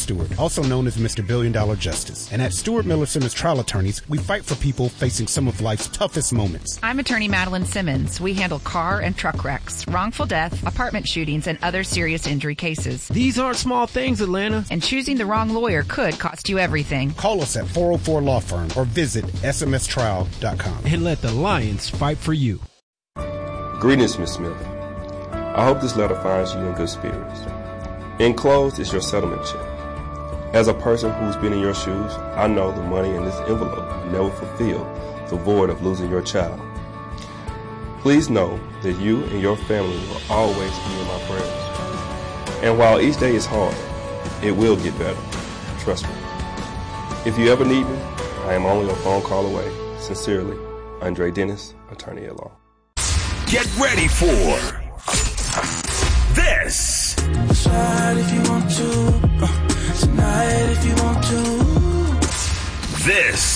Stewart, also known as Mr. Billion Dollar Justice. And at Stewart Miller Simmons Trial Attorneys, we fight for people facing some of life's toughest moments. I'm attorney Madeline Simmons. We handle car and truck wrecks, wrongful death, apartment shootings, and other serious injury cases. These aren't small things, Atlanta. And choosing the wrong lawyer could cost you everything. Call us at 404 Law Firm or visit smstrial.com. And let the Lions fight for you. Greetings, Ms. Smith. I hope this letter finds you in good spirits. Enclosed is your settlement check. As a person who's been in your shoes, I know the money in this envelope never fulfilled the void of losing your child. Please know that you and your family will always be in my prayers. And while each day is hard, it will get better. Trust me. If you ever need me, I am only a phone call away. Sincerely, Andre Dennis, attorney at law. Get ready for this. Slide if you want to. Tonight if you want to. This